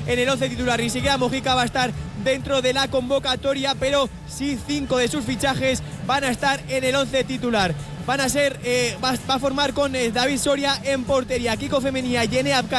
en el 11 titular. Ni siquiera Mojica va a estar dentro de la convocatoria, pero sí 5 de sus fichajes van a estar en el 11 titular. Van a ser, va a formar con David Soria en portería, Kiko Femenía, Yene Abkar,